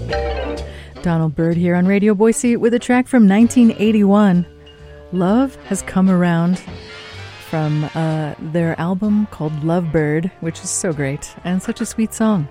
Donald Byrd here on Radio Boise with a track from 1981, Love Has Come Around, from their album called Lovebird, which is so great and such a sweet song.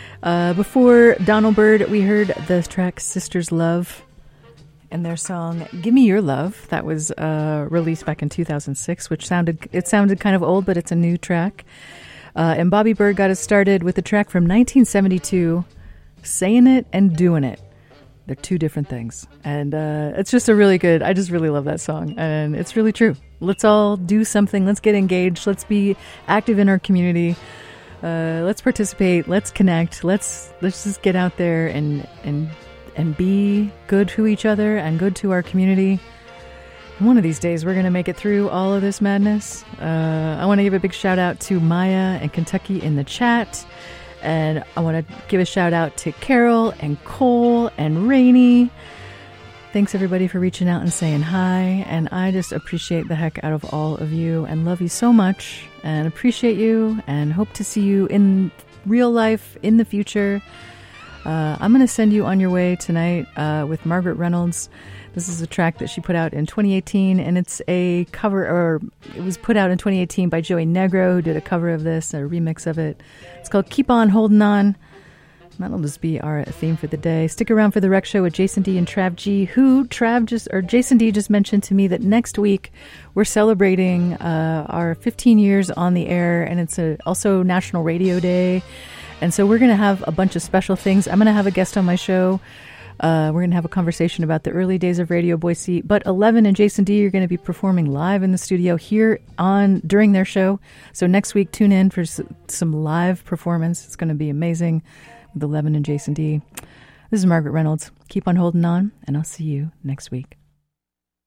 Before Donald Byrd, we heard the track Sisters Love and their song Give Me Your Love. That was released back in 2006, which sounded kind of old, but it's a new track. And Bobby Byrd got us started with a track from 1972, Saying It and Doing It. They're two different things. And it's just I just really love that song. And it's really true. Let's all do something. Let's get engaged. Let's be active in our community. Let's participate. Let's connect. Let's just get out there and be good to each other and good to our community. One of these days, we're going to make it through all of this madness. I want to give a big shout out to Maya and Kentucky in the chat. And I want to give a shout out to Carol and Cole and Rainey. Thanks everybody for reaching out and saying hi. And I just appreciate the heck out of all of you and love you so much and appreciate you and hope to see you in real life in the future. I'm going to send you on your way tonight with Margaret Reynolds. This is a track that she put out in 2018, and it's a cover, or it was put out in 2018 by Joey Negro, who did a cover of this, a remix of it. It's called Keep On Holding On. That'll just be our theme for the day. Stick around for the Rec Show with Jason D and Trav G, Jason D just mentioned to me that next week we're celebrating our 15 years on the air, and it's also National Radio Day. And so we're going to have a bunch of special things. I'm going to have a guest on my show. We're going to have a conversation about the early days of Radio Boise. But 11 and Jason D are going to be performing live in the studio here during their show. So next week, tune in for some live performance. It's going to be amazing with 11 and Jason D. This is Margaret Reynolds. Keep on holding on, and I'll see you next week.